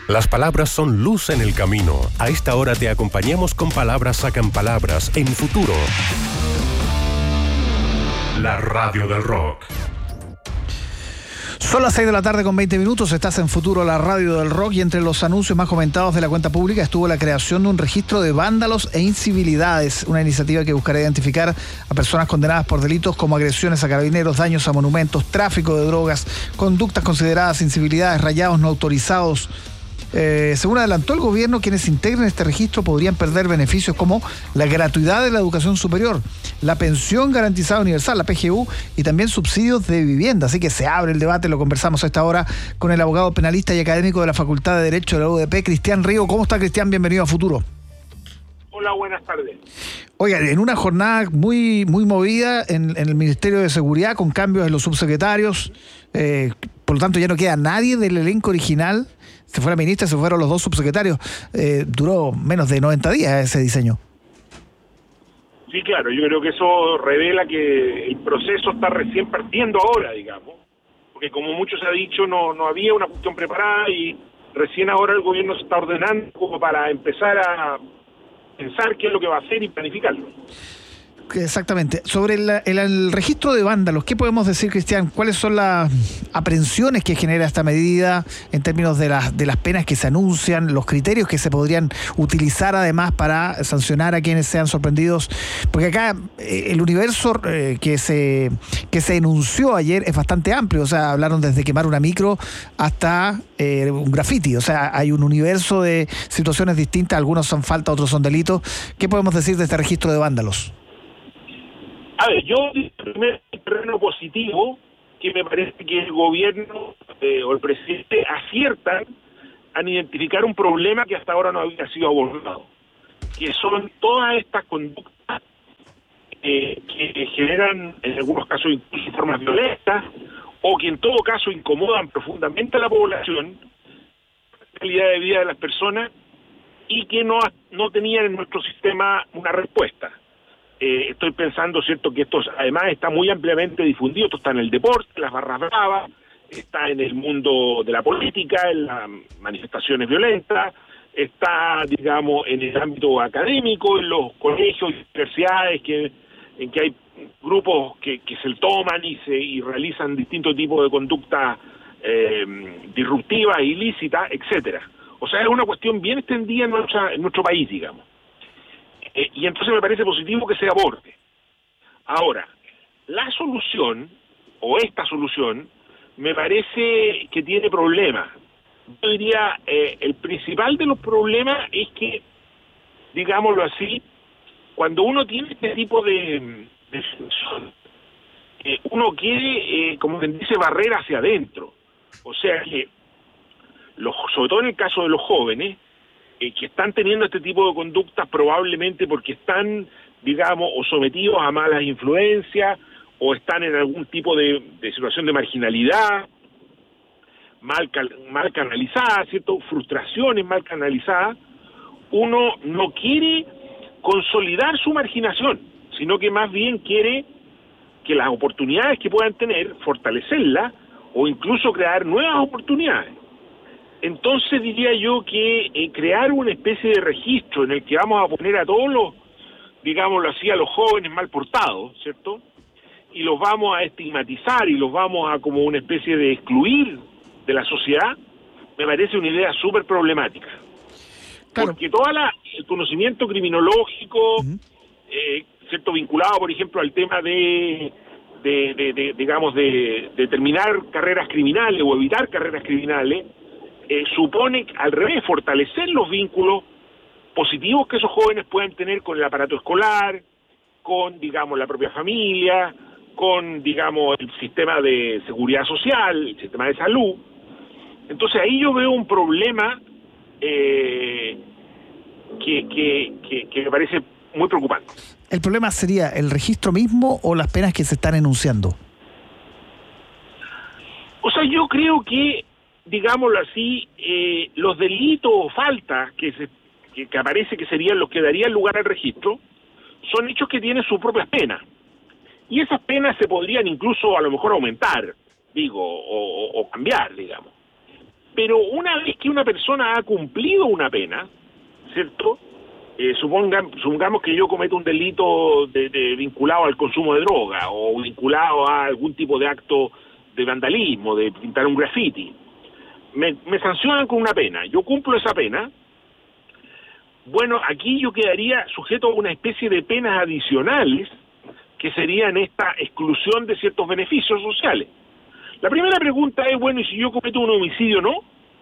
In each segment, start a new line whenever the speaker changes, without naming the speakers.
Las palabras son luz en el camino. A esta hora te acompañamos con Palabras Sacan Palabras en Futuro. La radio del rock.
Son las 6 de la tarde con 20 minutos, estás en Futuro, la radio del rock, y entre los anuncios más comentados de la cuenta pública estuvo la creación de un registro de vándalos e incivilidades, una iniciativa que buscará identificar a personas condenadas por delitos como agresiones a carabineros, daños a monumentos, tráfico de drogas, conductas consideradas incivilidades, rayados no autorizados. Según adelantó el gobierno, quienes integren este registro podrían perder beneficios como la gratuidad de la educación superior, la pensión garantizada universal, la PGU, y también subsidios de vivienda. Así que se abre el debate, lo conversamos a esta hora con el abogado penalista y académico de la Facultad de Derecho de la UDP, Cristian Río. ¿Cómo está, Cristian? Bienvenido a Futuro.
Hola, buenas tardes.
Oiga, en una jornada muy movida en el Ministerio de Seguridad, con cambios en los subsecretarios, por lo tanto ya no queda nadie del elenco original. Se fue la ministra, se fueron los dos subsecretarios. Duró menos de 90 días ese diseño.
Sí, claro, yo creo que eso revela que el proceso está recién partiendo ahora, digamos, porque como mucho se ha dicho, no había una cuestión preparada y recién ahora el gobierno se está ordenando como para empezar a pensar qué es lo que va a hacer y planificarlo.
Exactamente. Sobre el registro de vándalos, ¿qué podemos decir, Cristian? ¿Cuáles son las aprehensiones que genera esta medida en términos de las penas que se anuncian, los criterios que se podrían utilizar además para sancionar a quienes sean sorprendidos? Porque acá el universo que se enunció ayer es bastante amplio, o sea, hablaron desde quemar una micro hasta un graffiti, o sea, hay un universo de situaciones distintas, algunos son falta, otros son delitos. ¿Qué podemos decir de este registro de vándalos?
A ver, yo primer terreno positivo, que me parece que el gobierno o el presidente aciertan en identificar un problema que hasta ahora no había sido abordado, que son todas estas conductas que generan en algunos casos incluso formas violentas o que en todo caso incomodan profundamente a la población, la calidad de vida de las personas, y que no tenían en nuestro sistema una respuesta. Estoy pensando, cierto, que esto además está muy ampliamente difundido. Esto está en el deporte, en las barras bravas, está en el mundo de la política, en las manifestaciones violentas, está, digamos, en el ámbito académico, en los colegios y universidades, en que hay grupos que se toman y realizan distintos tipos de conductas disruptivas, ilícitas, etcétera. O sea, es una cuestión bien extendida en nuestro país, digamos. Y entonces me parece positivo que se aborde. Ahora, la solución, o esta solución, me parece que tiene problemas. Yo diría, el principal de los problemas es que, digámoslo así, cuando uno tiene este tipo de solución, uno quiere, como quien dice, barrer hacia adentro. O sea que, sobre todo en el caso de los jóvenes, que están teniendo este tipo de conductas probablemente porque están, digamos, o sometidos a malas influencias, o están en algún tipo de situación de marginalidad, mal canalizada, ¿cierto? Frustraciones mal canalizadas. Uno no quiere consolidar su marginación, sino que más bien quiere que las oportunidades que puedan tener, fortalecerlas, o incluso crear nuevas oportunidades. Entonces diría yo que crear una especie de registro en el que vamos a poner a todos los, digámoslo así, a los jóvenes mal portados, ¿cierto? Y los vamos a estigmatizar y los vamos a como una especie de excluir de la sociedad, me parece una idea súper problemática. Claro. Porque todo el conocimiento criminológico, ¿cierto? Vinculado, por ejemplo, al tema de terminar carreras criminales o evitar carreras criminales, supone al revés fortalecer los vínculos positivos que esos jóvenes pueden tener con el aparato escolar, con, digamos, la propia familia, con, digamos, el sistema de seguridad social, el sistema de salud. Entonces ahí yo veo un problema que me parece muy preocupante.
¿El problema sería el registro mismo o las penas que se están enunciando?
O sea, yo creo que, digámoslo así, los delitos o faltas que aparece que serían los que darían lugar al registro, son hechos que tienen sus propias penas. Y esas penas se podrían incluso a lo mejor aumentar, digo, o cambiar, digamos. Pero una vez que una persona ha cumplido una pena, ¿cierto? Supongamos que yo cometo un delito vinculado al consumo de droga o vinculado a algún tipo de acto de vandalismo, de pintar un graffiti. Me sancionan con una pena. Yo cumplo esa pena. Bueno, aquí yo quedaría sujeto a una especie de penas adicionales que serían esta exclusión de ciertos beneficios sociales. La primera pregunta es, bueno, ¿y si yo cometo un homicidio, no?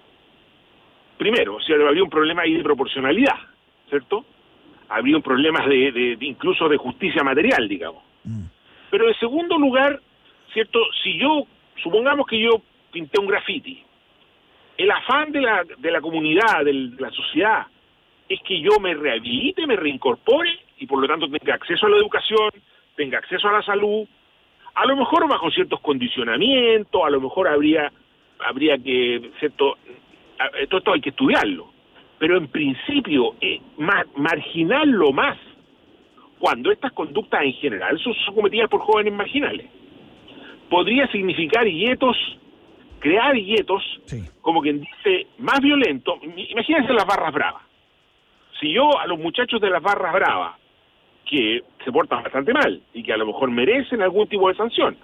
Primero, si habría un problema ahí de proporcionalidad, ¿cierto? Habría un problema incluso de justicia material, digamos. Pero en segundo lugar, ¿cierto? Si supongamos que yo pinté un graffiti, el afán de la comunidad, de la sociedad, es que yo me rehabilite, me reincorpore y por lo tanto tenga acceso a la educación, tenga acceso a la salud, a lo mejor bajo ciertos condicionamientos, a lo mejor habría que, ¿cierto? Todo esto hay que estudiarlo, pero en principio marginarlo más cuando estas conductas en general son cometidas por jóvenes marginales. Podría significar crear guetos, sí, como quien dice, más violentos. Imagínense las barras bravas. Si yo a los muchachos de las barras bravas, que se portan bastante mal y que a lo mejor merecen algún tipo de sanción,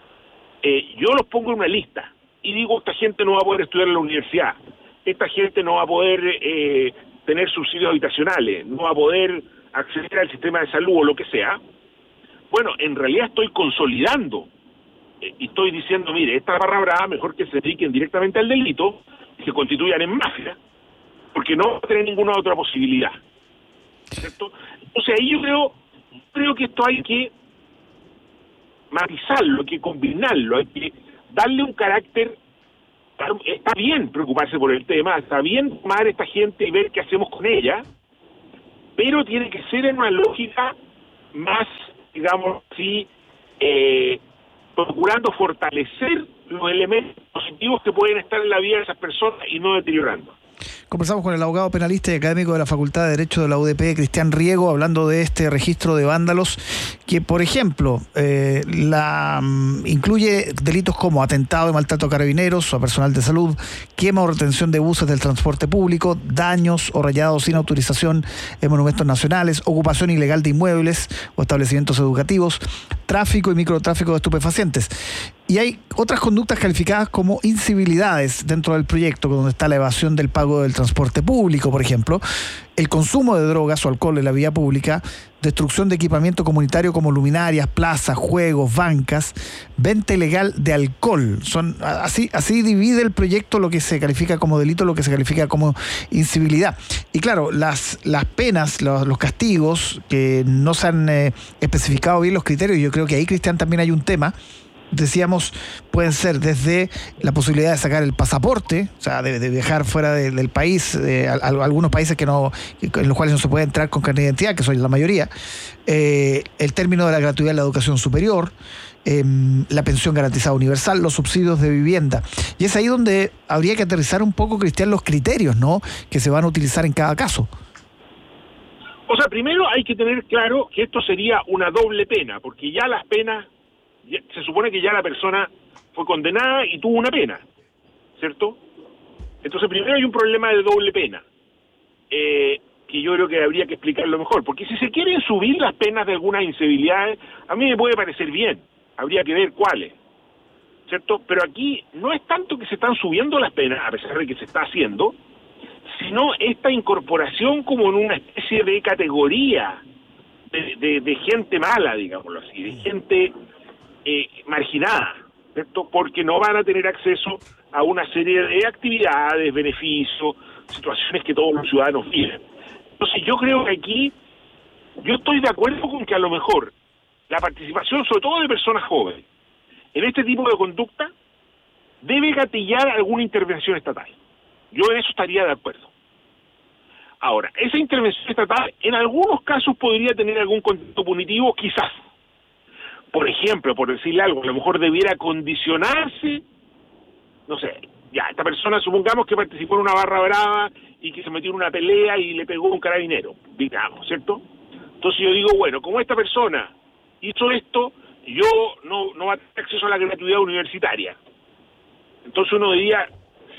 yo los pongo en una lista y digo, esta gente no va a poder estudiar en la universidad, esta gente no va a poder tener subsidios habitacionales, no va a poder acceder al sistema de salud o lo que sea. Bueno, en realidad estoy consolidando y estoy diciendo, mire, esta barra brava mejor que se dediquen directamente al delito y se constituyan en mafia, porque no va a tener ninguna otra posibilidad, ¿cierto? Entonces ahí yo creo que esto hay que matizarlo, hay que combinarlo, hay que darle un carácter. Está bien preocuparse por el tema, está bien tomar a esta gente y ver qué hacemos con ella, pero tiene que ser en una lógica más, digamos así, procurando fortalecer los elementos positivos que pueden estar en la vida de esas personas y no deteriorando.
Conversamos con el abogado penalista y académico de la Facultad de Derecho de la UDP, Cristian Riego, hablando de este registro de vándalos que, por ejemplo, incluye delitos como atentado y maltrato a carabineros o a personal de salud, quema o retención de buses del transporte público, daños o rayados sin autorización en monumentos nacionales, ocupación ilegal de inmuebles o establecimientos educativos, tráfico y microtráfico de estupefacientes. Y hay otras conductas calificadas como incivilidades dentro del proyecto, donde está la evasión del pago del transporte público, por ejemplo, el consumo de drogas o alcohol en la vía pública, destrucción de equipamiento comunitario como luminarias, plazas, juegos, bancas, venta ilegal de alcohol. Así divide el proyecto lo que se califica como delito, lo que se califica como incivilidad. Y claro, las penas, los castigos, que no se han especificado bien los criterios, yo creo que ahí, Cristian, también hay un tema. Decíamos, pueden ser desde la posibilidad de sacar el pasaporte, o sea, de viajar fuera del país, algunos países en los cuales no se puede entrar con carnet de identidad, que son la mayoría, el término de la gratuidad de la educación superior, la pensión garantizada universal, los subsidios de vivienda. Y es ahí donde habría que aterrizar un poco, Cristian, los criterios, ¿no?, que se van a utilizar en cada caso.
O sea, primero hay que tener claro que esto sería una doble pena, porque ya las penas, se supone que ya la persona fue condenada y tuvo una pena, ¿cierto? Entonces primero hay un problema de doble pena, que yo creo que habría que explicarlo mejor, porque si se quieren subir las penas de algunas incivilidades, a mí me puede parecer bien, habría que ver cuáles, ¿cierto? Pero aquí no es tanto que se están subiendo las penas, a pesar de que se está haciendo, sino esta incorporación como en una especie de categoría de gente mala, digámoslo así, de gente marginada, ¿cierto? Porque no van a tener acceso a una serie de actividades, beneficios, situaciones que todos los ciudadanos viven. Entonces yo creo que aquí, yo estoy de acuerdo con que a lo mejor la participación, sobre todo de personas jóvenes, en este tipo de conducta, debe gatillar alguna intervención estatal. Yo en eso estaría de acuerdo. Ahora, esa intervención estatal en algunos casos podría tener algún contexto punitivo, quizás. Por ejemplo, por decirle algo, a lo mejor debiera condicionarse, no sé, ya, esta persona supongamos que participó en una barra brava y que se metió en una pelea y le pegó a un carabinero, digamos, ¿cierto? Entonces yo digo, bueno, como esta persona hizo esto, yo no va a tener acceso a la gratuidad universitaria. Entonces uno diría,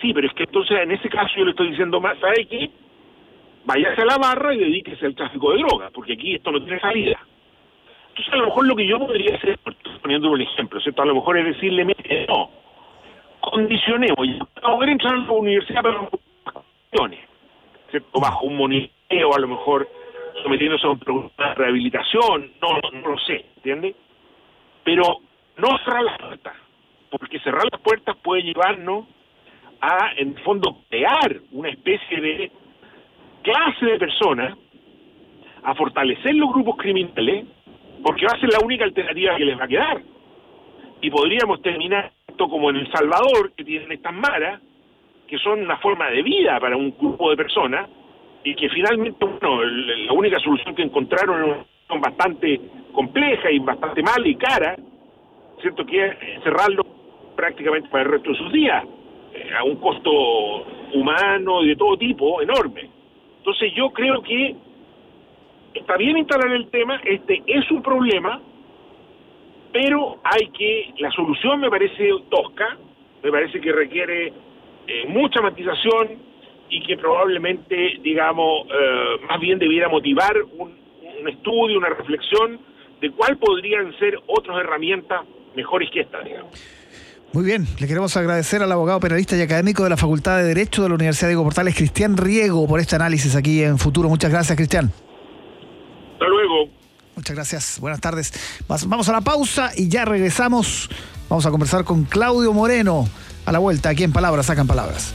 Sí, pero es que entonces en ese caso yo le estoy diciendo más, ¿sabe qué? Váyase a la barra y dedíquese al tráfico de drogas, porque aquí esto no tiene salida. Entonces a lo mejor lo que yo podría hacer, poniendo un ejemplo, ¿cierto? A lo mejor es decirle, mire, no, condicionemos, para poder entrar a la universidad para las condiciones, ¿cierto? Bajo un monitoreo, a lo mejor sometiéndose a un programa de rehabilitación, no lo sé, ¿entiendes? Pero no cerrar las puertas, porque cerrar las puertas puede llevarnos a, en el fondo, crear una especie de clase de personas, a fortalecer los grupos criminales, porque va a ser la única alternativa que les va a quedar. Y podríamos terminar esto como en El Salvador, que tienen estas maras, que son una forma de vida para un grupo de personas, y que finalmente, bueno, la única solución que encontraron es una solución bastante compleja y bastante mala y cara, ¿cierto? Que es cerrarlo prácticamente para el resto de sus días, a un costo humano y de todo tipo enorme. Entonces yo creo que está bien instalar el tema, este es un problema, pero la solución me parece tosca, me parece que requiere mucha matización y que probablemente, digamos, más bien debiera motivar un estudio, una reflexión de cuál podrían ser otras herramientas mejores que esta, digamos.
Muy bien, le queremos agradecer al abogado penalista y académico de la Facultad de Derecho de la Universidad Diego Portales, Cristian Riego, por este análisis aquí en Futuro. Muchas gracias, Cristian.
Hasta luego.
Muchas gracias, buenas tardes. Vamos a la pausa y ya regresamos. Vamos a conversar con Claudio Moreno a la vuelta, aquí en Palabras Sacan Palabras.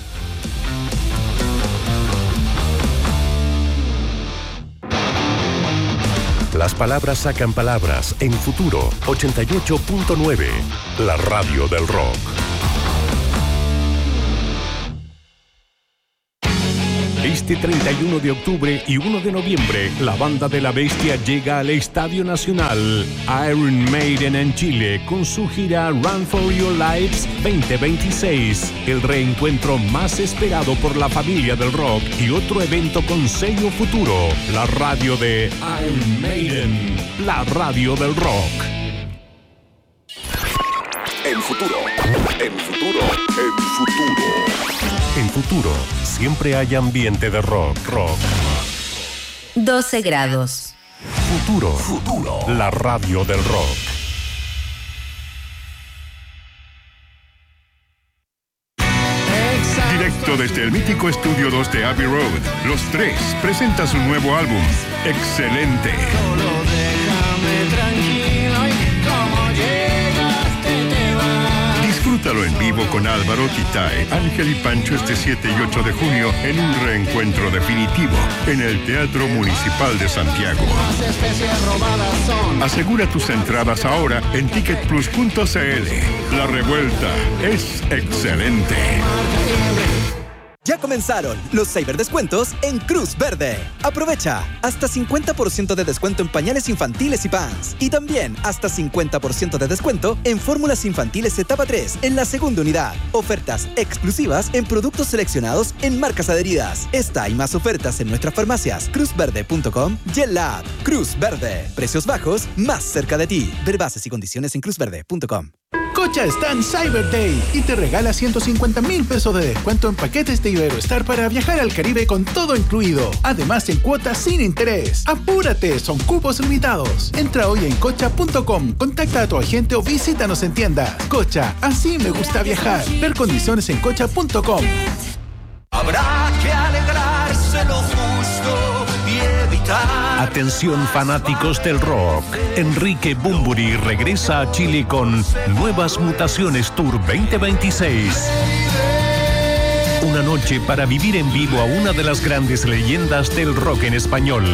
Las palabras sacan palabras en Futuro 88.9, la radio del rock. Este 31 de octubre y 1 de noviembre, la Banda de la Bestia llega al Estadio Nacional Iron Maiden en Chile con su gira Run for Your Lives 2026, el reencuentro más esperado por la familia del rock y otro evento con sello Futuro, la radio de Iron Maiden, la radio del rock.
En Futuro, en Futuro, en Futuro.
En Futuro, siempre hay ambiente de rock.
12 grados.
Futuro, la radio del rock.
Directo desde el mítico Estudio 2 de Abbey Road, Los Tres presenta su nuevo álbum, Excelente.
Solo déjame tranquilo y como llegaste te vas.
Disfrútalo en vivo con Álvaro, Titae, Ángel y Pancho este 7 y 8 de junio en un reencuentro definitivo en el Teatro Municipal de Santiago.
Las especies robadas son.
Asegura tus entradas ahora en ticketplus.cl. La revuelta es excelente.
Ya comenzaron los cyberdescuentos en Cruz Verde. Aprovecha hasta 50% de descuento en pañales infantiles y pants. Y también hasta 50% de descuento en fórmulas infantiles etapa 3 en la segunda unidad. Ofertas exclusivas en productos seleccionados en marcas adheridas. Esta y más ofertas en nuestras farmacias cruzverde.com y en la app Cruz Verde. Precios bajos más cerca de ti. Ver bases y condiciones en cruzverde.com.
Cocha está en Cyber Day y te regala 150,000 pesos de descuento en paquetes de Iberostar para viajar al Caribe con todo incluido. Además en cuotas sin interés. ¡Apúrate! Son cupos limitados. Entra hoy en cocha.com, contacta a tu agente o visítanos en tiendas. Cocha, así me gusta viajar. Ver condiciones en cocha.com.
Habrá que alegrarse lo justo y evitar.
Atención fanáticos del rock. Enrique Bunbury regresa a Chile con Nuevas Mutaciones Tour 2026. Una noche para vivir en vivo a una de las grandes leyendas del rock en español.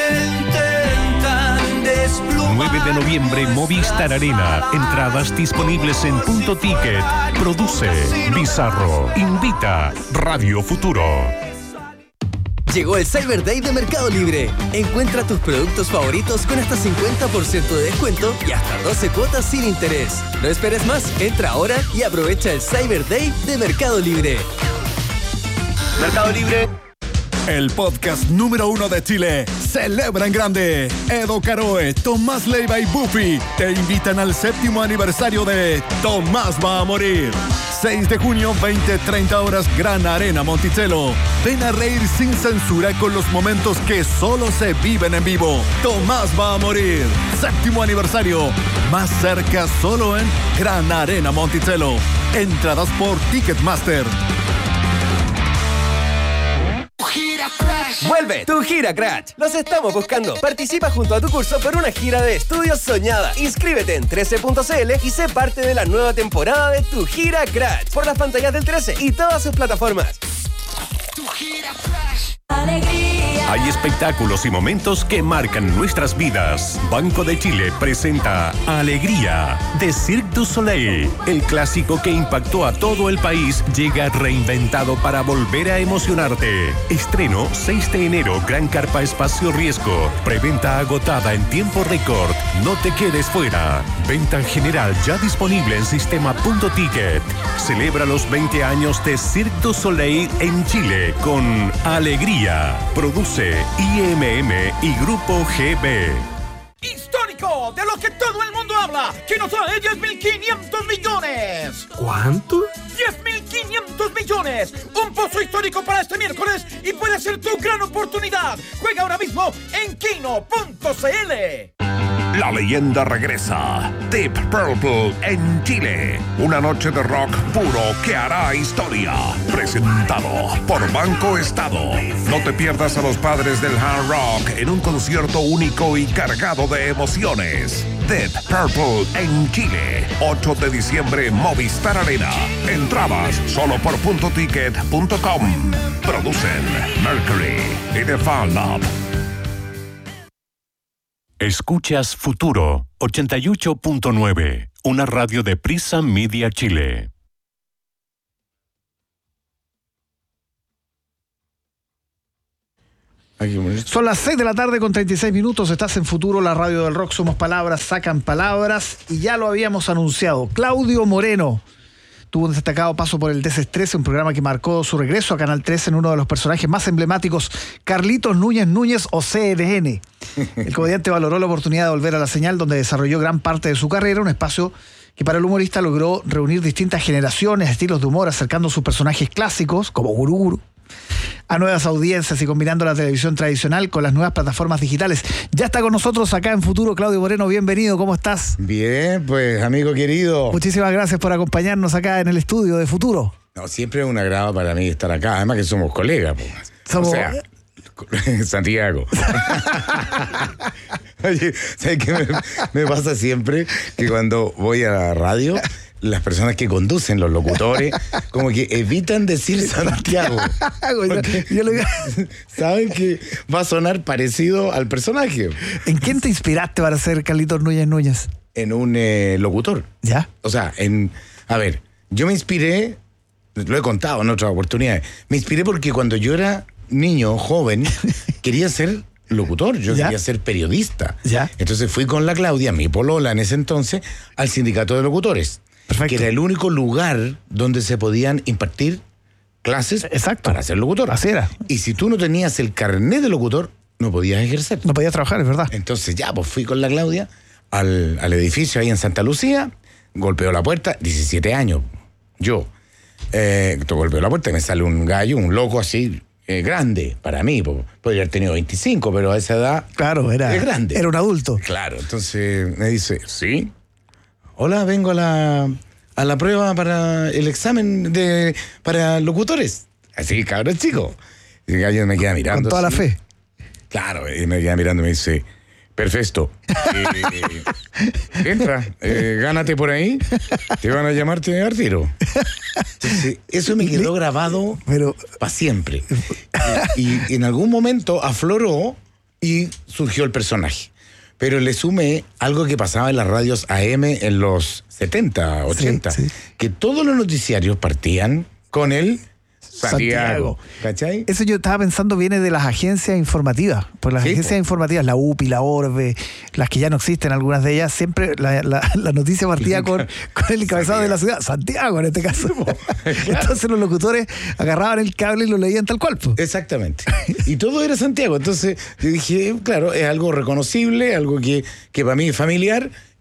9 de noviembre, Movistar Arena. Entradas disponibles en Punto Ticket. Produce Bizarro. Invita Radio Futuro.
Llegó el Cyber Day de Mercado Libre. Encuentra tus productos favoritos con hasta 50% de descuento y hasta 12 cuotas sin interés. No esperes más, entra ahora y aprovecha el Cyber Day de Mercado Libre. Mercado Libre.
El podcast número 1 de Chile celebra en grande. Edo Caroe, Tomás Leiva y Buffy te invitan al 7º aniversario de Tomás va a morir. 6 de junio, 20-30 horas, Gran Arena Monticello. Ven a reír sin censura con los momentos que solo se viven en vivo. Tomás va a morir. 7º aniversario. Más cerca solo en Gran Arena Monticello. Entradas por Ticketmaster.
Vuelve tu Gira Crash. Los estamos buscando. Participa junto a tu curso por una gira de estudios soñada. Inscríbete en 13.cl y sé parte de la nueva temporada de tu Gira Crash por las pantallas del 13 y todas sus plataformas.
Tu Gira Crash. Alegría.
Hay espectáculos y momentos que marcan nuestras vidas. Banco de Chile presenta Alegría de Cirque du Soleil. El clásico que impactó a todo el país llega reinventado para volver a emocionarte. Estreno 6 de enero, Gran Carpa Espacio Riesgo. Preventa agotada en tiempo récord. No te quedes fuera. Venta general ya disponible en sistema.ticket. Celebra los 20 años de Cirque du Soleil en Chile con Alegría. Produce IMM y Grupo GB.
Histórico, de lo que todo el mundo habla, que nos trae 10.500 millones.
¿Cuánto?
10.500 millones. Un pozo histórico para este miércoles y puede ser tu gran oportunidad. Juega ahora mismo en kino.cl.
La leyenda regresa. Deep Purple en Chile. Una noche de rock puro que hará historia. Presentado por Banco Estado. No te pierdas a los padres del hard rock en un concierto único y cargado de emociones. Deep Purple en Chile. 8 de diciembre, Movistar Arena. Entradas solo por .ticket.com. Producen Mercury y The Fan Lab.
Escuchas Futuro 88.9, una radio de Prisa Media Chile.
Son las 6 de la tarde con 36 minutos. Estás en Futuro, la radio del rock. Somos palabras, sacan palabras. Y ya lo habíamos anunciado. Claudio Moreno tuvo un destacado paso por el Desestrés, un programa que marcó su regreso a Canal 13 en uno de los personajes más emblemáticos, Carlitos Núñez o CNN. El comediante valoró la oportunidad de volver a la señal, donde desarrolló gran parte de su carrera, un espacio que para el humorista logró reunir distintas generaciones, estilos de humor, acercando sus personajes clásicos, como Gurú Gurú, a nuevas audiencias y combinando la televisión tradicional con las nuevas plataformas digitales. Ya está con nosotros acá en Futuro Claudio Moreno. Bienvenido, ¿cómo estás?
Bien, pues amigo querido.
Muchísimas gracias por acompañarnos acá en el estudio de Futuro.
No, siempre es un agrado para mí estar acá, además que somos colegas.
Somos...
O sea, Santiago. Oye, ¿sabes qué me pasa siempre? Que cuando voy a la radio, las personas que conducen, los locutores, como que evitan decir Santiago. Saben que va a sonar parecido al personaje.
¿En quién te inspiraste para ser Carlitos Núñez?
En un locutor.
¿Ya?
O sea, a ver, yo me inspiré, lo he contado en otras oportunidades, me inspiré porque cuando yo era niño, joven, quería ser locutor, yo quería ser periodista.
¿Ya?
Entonces fui con la Claudia, mi polola en ese entonces, al sindicato de locutores. Perfecto. Que era el único lugar donde se podían impartir clases para ser locutor.
Así era.
Y si tú no tenías el carnet de locutor, no podías ejercer.
No podías trabajar, es verdad.
Entonces pues fui con la Claudia al edificio ahí en Santa Lucía, golpeó la puerta, 17 años, yo. Golpeó la puerta y me sale un gallo, un loco así, grande para mí, podría haber tenido 25, pero a esa edad es grande.
Era un adulto.
Claro, entonces me dice, ¿sí? Hola, vengo a la prueba para el examen para locutores. Así, cabrón chico. Y el gallo me queda mirando.
Con toda
así.
la fe.
Claro, y me queda mirando y me dice, perfecto. Entra, gánate por ahí, te van a llamarte al tiro. Entonces, eso me quedó grabado para siempre. Y en algún momento afloró y surgió el personaje. Pero le sumé algo que pasaba en las radios AM en los 70, 80, que todos los noticiarios partían con el Santiago. ¿Cachai?
Eso yo estaba pensando viene de las agencias informativas. Por las agencias informativas, la UPI, la Orbe, las que ya no existen, algunas de ellas, siempre la noticia partía con el encabezado de la ciudad, Santiago en este caso. Entonces los locutores agarraban el cable y lo leían tal cual.
Exactamente. Y todo era Santiago. Entonces yo dije, claro, es algo reconocible, algo que para mí es familiar.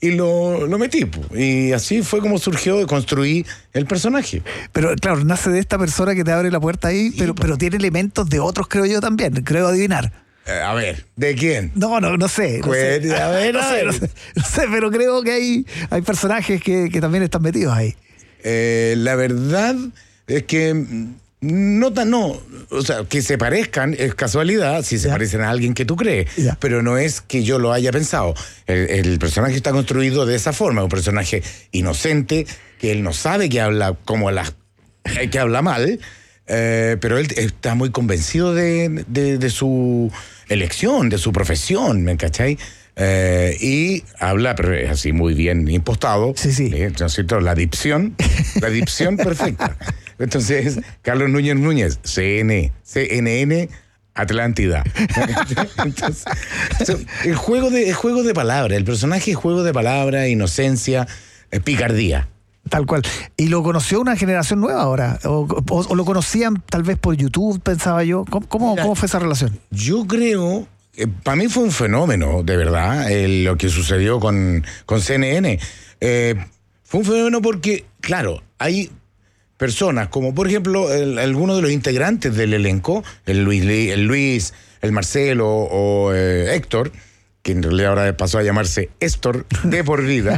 y lo metí. Y así fue como surgió y construí el personaje.
Pero claro, nace de esta persona que te abre la puerta ahí, sí, pero tiene elementos de otros, creo yo también, creo adivinar.
A ver, ¿de quién?
No sé. No sé, pero creo que hay personajes que también están metidos ahí.
La verdad es que no, o sea, que se parezcan es casualidad si se parecen a alguien que tú crees, pero no es que yo lo haya pensado. El personaje está construido de esa forma, un personaje inocente, que él no sabe que habla que habla mal, pero él está muy convencido de su elección, de su profesión, ¿me cachai? Y habla pero así muy bien impostado.
Sí.
¿No es cierto? La dicción perfecta. Entonces, Carlos Núñez, CNN, Atlántida. Entonces, el juego de palabras, el personaje es juego de palabras, inocencia, picardía.
Tal cual. ¿Y lo conoció una generación nueva ahora? ¿O lo conocían tal vez por YouTube, pensaba yo? ¿Cómo fue esa relación?
Yo creo, para mí fue un fenómeno, de verdad, lo que sucedió con CNN. Fue un fenómeno porque, claro, hay personas como, por ejemplo, algunos de los integrantes del elenco, el Luis, el Marcelo o Héctor, que en realidad ahora pasó a llamarse Héctor de por vida,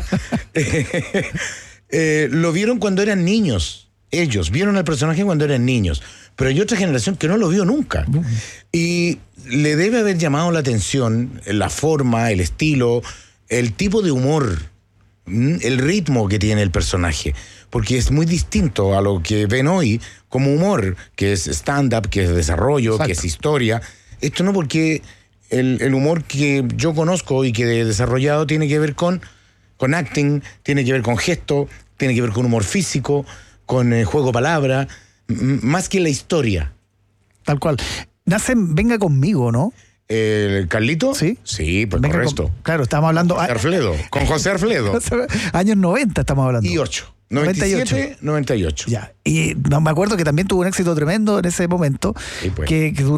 lo vieron cuando eran niños. Ellos vieron al personaje cuando eran niños, pero hay otra generación que no lo vio nunca. Y le debe haber llamado la atención la forma, el estilo, el tipo de humor, el ritmo que tiene el personaje, porque es muy distinto a lo que ven hoy como humor, que es stand-up, que es desarrollo, exacto, que es historia. Esto no, porque el humor que yo conozco y que he desarrollado tiene que ver con acting, tiene que ver con gesto, tiene que ver con humor físico, con juego de palabra, más que la historia.
Tal cual. Nace Venga Conmigo, ¿no?
¿Carlito?
Sí.
Sí, pues correcto.
Claro, estamos hablando...
Con José Arfledo.
Años 90 estamos hablando.
Y 8. 97, 98.
Ya. Y me acuerdo que también tuvo un éxito tremendo en ese momento,
sí, pues,
que